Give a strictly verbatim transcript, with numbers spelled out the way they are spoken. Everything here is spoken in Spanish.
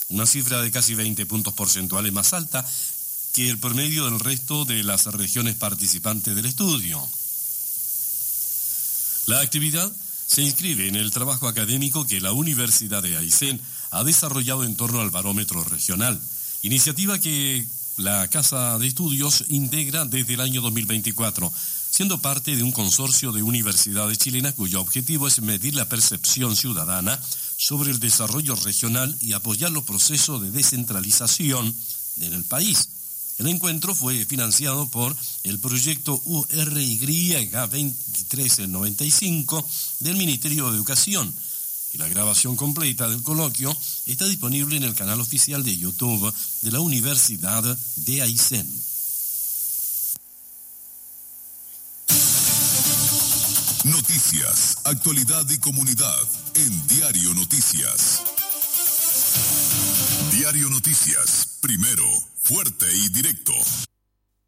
una cifra de casi veinte puntos porcentuales más alta que el promedio del resto de las regiones participantes del estudio. La actividad se inscribe en el trabajo académico que la Universidad de Aysén ha desarrollado en torno al barómetro regional, iniciativa que la Casa de Estudios integra desde el año dos mil veinticuatro, siendo parte de un consorcio de universidades chilenas cuyo objetivo es medir la percepción ciudadana sobre el desarrollo regional y apoyar los procesos de descentralización en el país. El encuentro fue financiado por el proyecto U R Y veintitrés noventa y cinco del Ministerio de Educación, y la grabación completa del coloquio está disponible en el canal oficial de YouTube de la Universidad de Aysén. Noticias, actualidad y comunidad en Diario Noticias. Diario Noticias, primero, fuerte y directo.